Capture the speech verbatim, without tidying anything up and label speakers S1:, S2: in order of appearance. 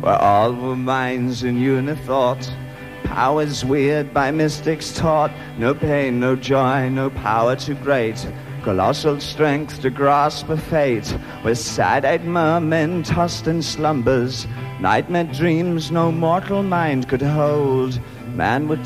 S1: where all were minds in unithought, powers weird by mystics taught, no pain, no joy, no power too great, colossal strength to grasp a fate, where sad-eyed mermen tossed in slumbers, nightmare dreams no mortal mind could hold. Man would